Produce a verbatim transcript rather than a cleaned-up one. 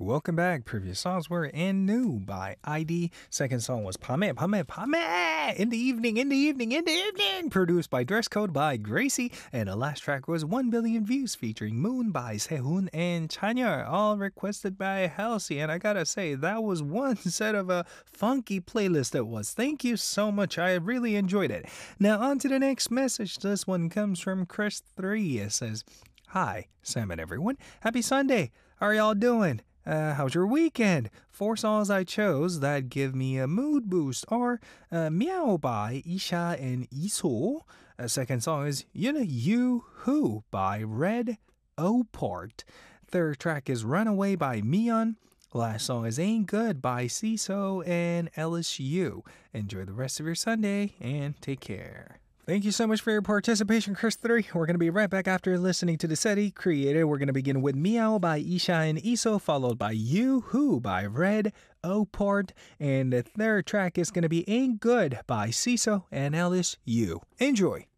welcome back. Previous songs were And New by I D. Second song was Pame, Pame, Pame! In the evening, in the evening, in the evening! Produced by Dress Code by Gracie. And the last track was one billion Views featuring Moon by Sehun and Chanya, all requested by Halsey. And I gotta say, that was one set of a funky playlist it was. Thank you so much. I really enjoyed it. Now, on to the next message. This one comes from Chris three. It says, Hi, Sam and everyone. Happy Sunday. How are y'all doing? Uh, how's your weekend? Four songs I chose that give me a mood boost are uh, Meow by Isha and Iso. A second song is You You Who by Red O-Part. Third track is Runaway by Mion. Last song is Ain't Good by CISO and L S U. Enjoy the rest of your Sunday and take care. Thank you so much for your participation, Chris three. We're going to be right back after listening to the set he created. We're going to begin with Meow by Isha and Iso, followed by You Who by Red O-Part. And the third track is going to be Ain't Good by CISO and L S U. Enjoy!